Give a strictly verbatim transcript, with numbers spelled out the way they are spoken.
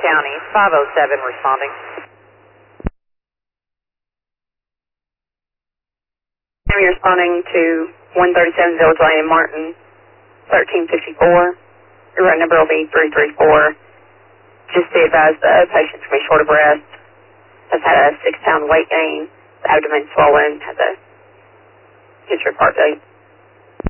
County, five oh seven responding. I'm responding to one thirty-seven Village Lane in Martin, thirteen fifty-four. Your route number will be three three four. Just to advise the patient's be short of breath, has had a six pound weight gain, the abdomen swollen, has a history of heart failure.